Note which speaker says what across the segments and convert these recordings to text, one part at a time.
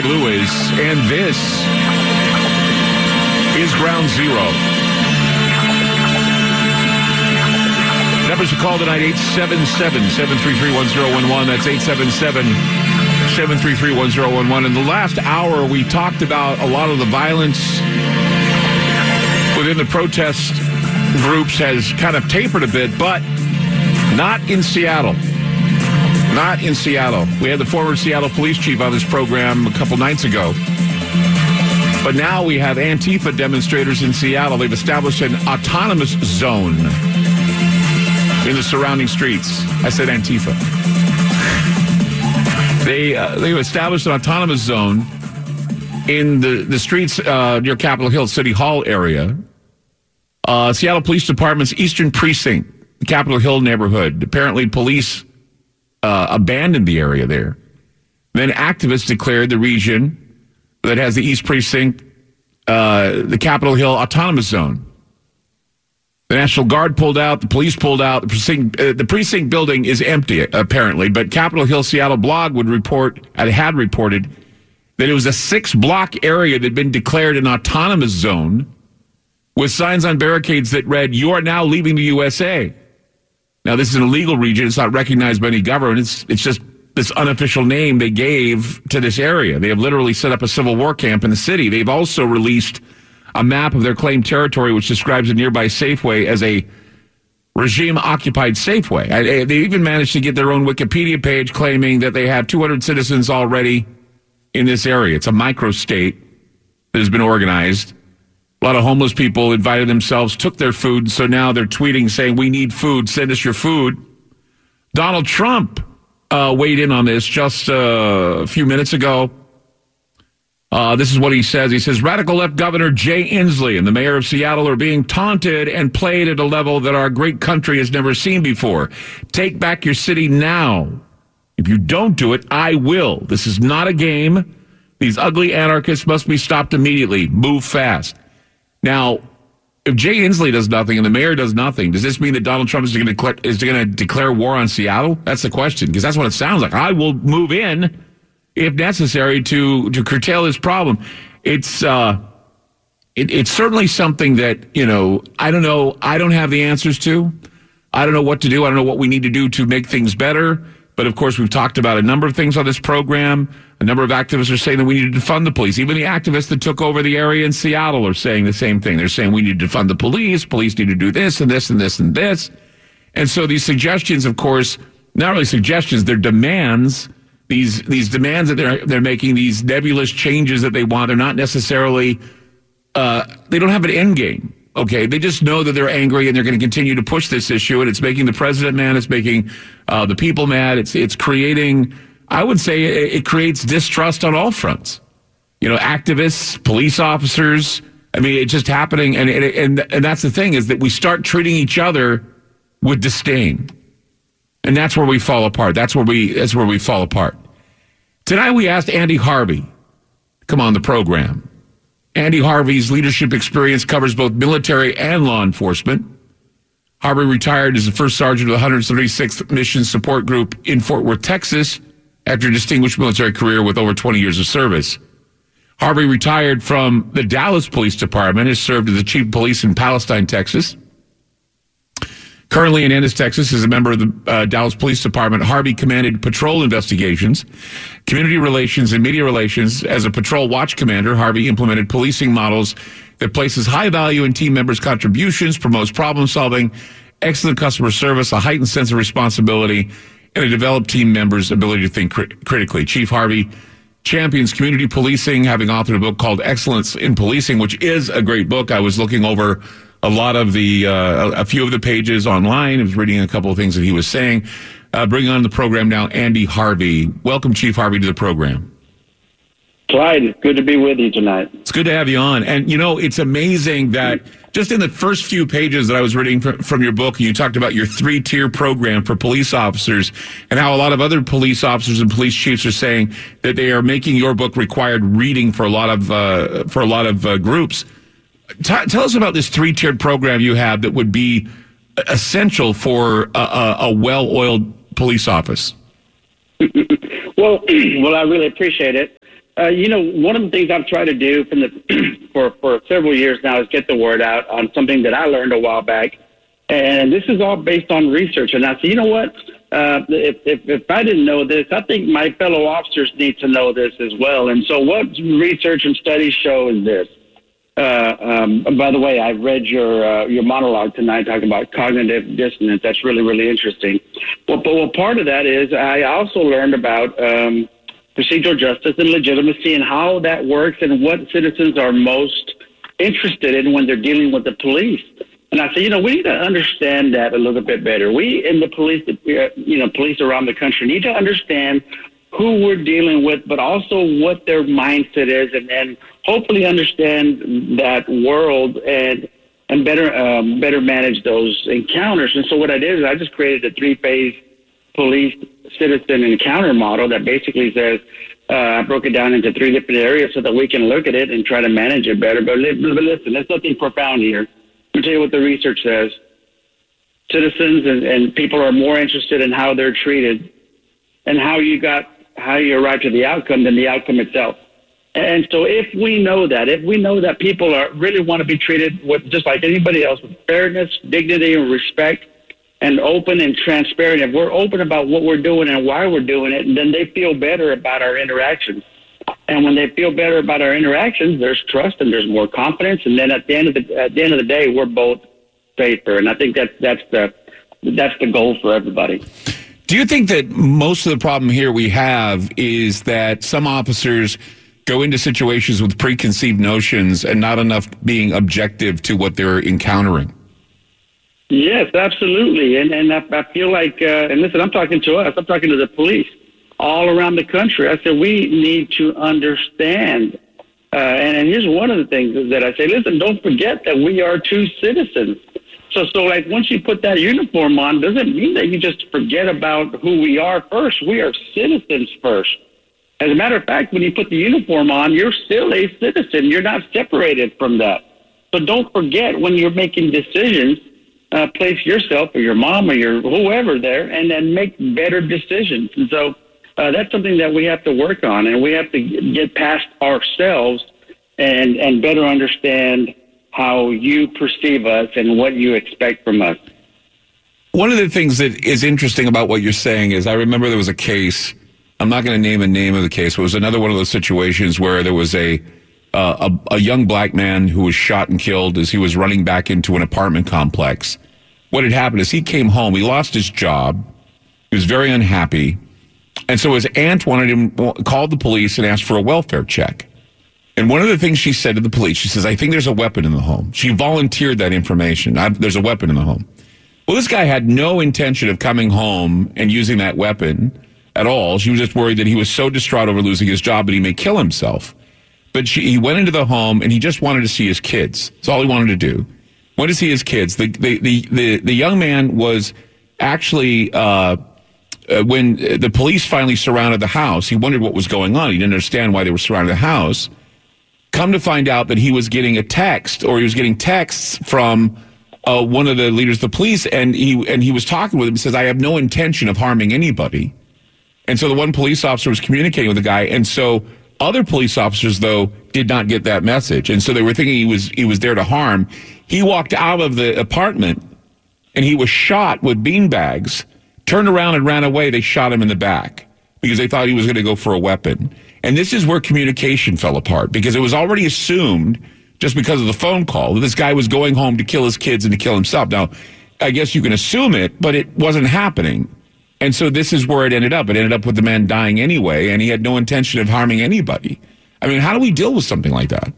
Speaker 1: Floyd Lewis, and this is Ground Zero. Numbers to call tonight, 877-733-1011. That's 877-733-1011. In the last hour, we talked about a lot of the violence within the protest groups has kind of tapered a bit, but not in Seattle. Not in Seattle. We had the former Seattle police chief on this program a couple nights ago. But now we have Antifa demonstrators in Seattle. They've established an autonomous zone in the surrounding streets. I said Antifa. They've established an autonomous zone in the streets near Capitol Hill City Hall area. Seattle Police Department's Eastern Precinct, Capitol Hill neighborhood. Apparently police abandoned the area there. Then activists declared the region that has the East Precinct, the Capitol Hill Autonomous Zone. The National Guard pulled out, the police pulled out, the precinct building is empty, apparently, but Capitol Hill Seattle blog had reported that it was a 6-block area that had been declared an autonomous zone with signs on barricades that read, "You are now leaving the USA." Now, this is an illegal region. It's not recognized by any government. It's just this unofficial name they gave to this area. They have literally set up a Civil War camp in the city. They've also released a map of their claimed territory, which describes a nearby Safeway as a regime-occupied Safeway. They even managed to get their own Wikipedia page claiming that they have 200 citizens already in this area. It's a microstate that has been organized. A lot of homeless people invited themselves, took their food, so now they're tweeting saying, "We need food, send us your food." Donald Trump weighed in on this just a few minutes ago. This is what he says. He says, "Radical left Governor Jay Inslee and the mayor of Seattle are being taunted and played at a level that our great country has never seen before. Take back your city now. If you don't do it, I will. This is not a game. These ugly anarchists must be stopped immediately. Move fast." Now, if Jay Inslee does nothing and the mayor does nothing, does this mean that Donald Trump is going to declare war on Seattle? That's the question, because that's what it sounds like. I will move in if necessary to curtail this problem. It's certainly something that, I don't know. I don't have the answers to. I don't know what to do. I don't know what we need to do to make things better. But, of course, we've talked about a number of things on this program. A number of activists are saying that we need to defund the police. Even the activists that took over the area in Seattle are saying the same thing. They're saying we need to defund the police. Police need to do this and this and this and this. And so these suggestions, of course, not really suggestions, they're demands. These demands that they're making, these nebulous changes that they want, they're not necessarily, they don't have an end game. Okay, they just know that they're angry and they're going to continue to push this issue, and it's making the president mad. It's making the people mad. It's creating, I would say, it creates distrust on all fronts. Activists, police officers. I mean, it's just happening, and that's the thing, is that we start treating each other with disdain, and that's where we fall apart. That's where we fall apart. Tonight we asked Andy Harvey to come on the program. Andy Harvey's leadership experience covers both military and law enforcement. Harvey retired as the first sergeant of the 136th Mission Support Group in Fort Worth, Texas, after a distinguished military career with over 20 years of service. Harvey retired from the Dallas Police Department, has served as the chief of police in Palestine, Texas. Currently in Ennis, Texas, as a member of the Dallas Police Department, Harvey commanded patrol investigations, community relations, and media relations. As a patrol watch commander, Harvey implemented policing models that places high value in team members' contributions, promotes problem solving, excellent customer service, a heightened sense of responsibility, and a developed team members' ability to think critically. Chief Harvey champions community policing, having authored a book called Excellence in Policing, which is a great book. I was looking over a lot of a few of the pages online. I was reading a couple of things that he was saying. Bringing on the program now, Andy Harvey. Welcome, Chief Harvey, to the program.
Speaker 2: Clyde, good to be with you tonight.
Speaker 1: It's good to have you on. And, it's amazing that just in the first few pages that I was reading from your book, you talked about your 3-tier program for police officers and how a lot of other police officers and police chiefs are saying that they are making your book required reading for a lot of groups. Tell us about this 3-tiered program you have that would be essential for a well-oiled police office.
Speaker 2: Well, I really appreciate it. One of the things I've tried to do for several years now is get the word out on something that I learned a while back. And this is all based on research. And I said, you know what? If I didn't know this, I think my fellow officers need to know this as well. And so what research and studies show is this. By the way, I read your monologue tonight talking about cognitive dissonance. That's really, really interesting. Well, part of that is I also learned about procedural justice and legitimacy and how that works and what citizens are most interested in when they're dealing with the police. And I say, we need to understand that a little bit better. We in the police, police around the country need to understand who we're dealing with, but also what their mindset is, and hopefully understand that world and better manage those encounters. And so what I did is I just created a 3-phase police citizen encounter model that basically says, I broke it down into 3 different areas so that we can look at it and try to manage it better. But listen, there's nothing profound here. Let me tell you what the research says. Citizens and people are more interested in how they're treated and how you arrive to the outcome than the outcome itself. And so if we know that people really want to be treated just like anybody else, with fairness, dignity, and respect, and open and transparent, if we're open about what we're doing and why we're doing it, then they feel better about our interactions. And when they feel better about our interactions, there's trust and there's more confidence. And then at the end of the day, we're both safer. And I think that's the goal for everybody.
Speaker 1: Do you think that most of the problem here we have is that some officers go into situations with preconceived notions and not enough being objective to what they're encountering?
Speaker 2: Yes, absolutely. And I feel like, and listen, I'm talking to us. I'm talking to the police all around the country. I said, we need to understand. And here's one of the things that I say, listen, don't forget that we are 2 citizens. So like once you put that uniform on, doesn't mean that you just forget about who we are first. We are citizens first. As a matter of fact, when you put the uniform on, you're still a citizen. You're not separated from that. So don't forget when you're making decisions, place yourself or your mom or your whoever there and then make better decisions. And so that's something that we have to work on, and we have to get past ourselves and better understand how you perceive us and what you expect from us.
Speaker 1: One of the things that is interesting about what you're saying is I remember there was a case, I'm not going to name a name of the case, but it was another one of those situations where there was a young black man who was shot and killed as he was running back into an apartment complex. What had happened is he came home, he lost his job, he was very unhappy, and so his aunt called the police and asked for a welfare check. And one of the things she said to the police, she says, I think there's a weapon in the home. She volunteered that information. There's a weapon in the home. Well, this guy had no intention of coming home and using that weapon at all. She was just worried that he was so distraught over losing his job that he may kill himself. But he went into the home and he just wanted to see his kids. That's all he wanted to do. Wanted to see his kids. The young man was actually, when the police finally surrounded the house, he wondered what was going on. He didn't understand why they were surrounding the house. Come to find out that he was getting a text, or he was getting texts from one of the leaders of the police, and he was talking with him. He says, I have no intention of harming anybody. And so the one police officer was communicating with the guy, and so other police officers, though, did not get that message. And so they were thinking he was there to harm. He walked out of the apartment, and he was shot with beanbags, turned around and ran away. They shot him in the back because they thought he was going to go for a weapon. And this is where communication fell apart, because it was already assumed, just because of the phone call, that this guy was going home to kill his kids and to kill himself. Now, I guess you can assume it, but it wasn't happening. And so this is where it ended up. It ended up with the man dying anyway, and he had no intention of harming anybody. I mean, how do we deal with something like that?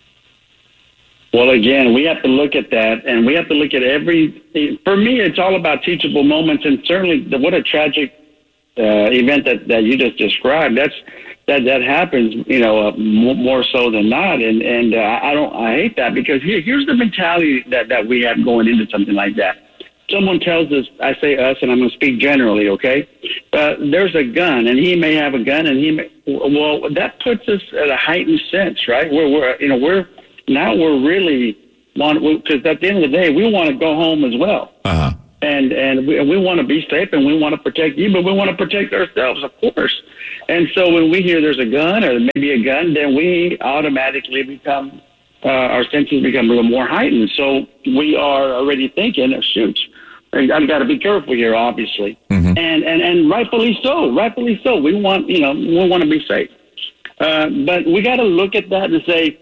Speaker 2: Well, again, we have to look at that, and we have to look at for me, it's all about teachable moments, and certainly what a tragic event that you just described. That happens, more so than not, and I hate that, because here's the mentality that we have going into something like that. Someone tells us, I say us, and I'm going to speak generally, okay? There's a gun, and he may have a gun, and that puts us at a heightened sense, right? We're really want, because at the end of the day, we want to go home as well.
Speaker 1: Uh-huh.
Speaker 2: And we want to be safe, and we want to protect you, but we want to protect ourselves, of course. And so when we hear there's a gun or maybe a gun, then we automatically become, our senses become a little more heightened. So we are already thinking, oh, shoot, I've got to be careful here, obviously.
Speaker 1: Mm-hmm.
Speaker 2: And rightfully so. We want, we want to be safe. But we got to look at that and say,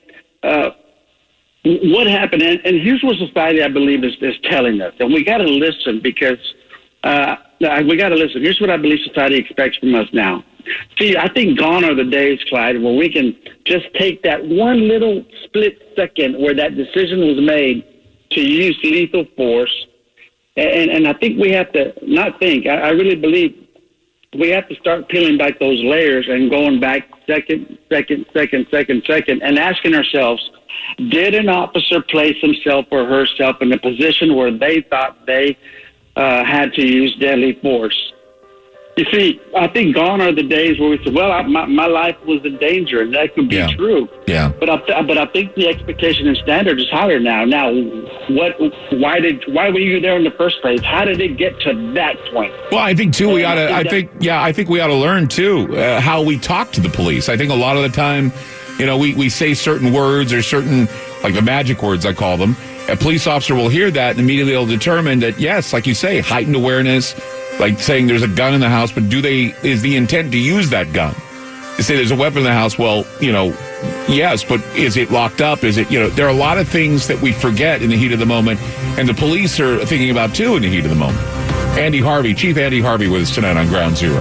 Speaker 2: what happened? And here's what society, I believe, is telling us. And we got to listen because we got to listen. Here's what I believe society expects from us now. See, I think gone are the days, Clyde, where we can just take that one little split second where that decision was made to use lethal force. And I think we have to not think. I really believe we have to start peeling back those layers and going back second, and asking ourselves, did an officer place himself or herself in a position where they thought they had to use deadly force? You see, I think gone are the days where we say, well, my life was in danger, and that could be true.
Speaker 1: Yeah.
Speaker 2: But I think the expectation and standard is higher now. Now, why were you there in the first place? How did it get to that point?
Speaker 1: Well, I think too, I think we ought to learn too how we talk to the police. I think a lot of the time, we say certain words or certain, like the magic words, I call them. A police officer will hear that and immediately will determine that, yes, like you say, heightened awareness, like saying there's a gun in the house, but is the intent to use that gun? They say there's a weapon in the house. Well, yes, but is it locked up? Is it, there are a lot of things that we forget in the heat of the moment, and the police are thinking about too in the heat of the moment. Chief Andy Harvey with us tonight on Ground Zero.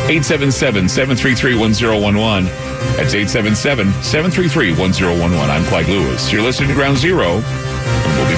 Speaker 1: 877-733-1011. That's 877-733-1011. I'm Clyde Lewis. You're listening to Ground Zero.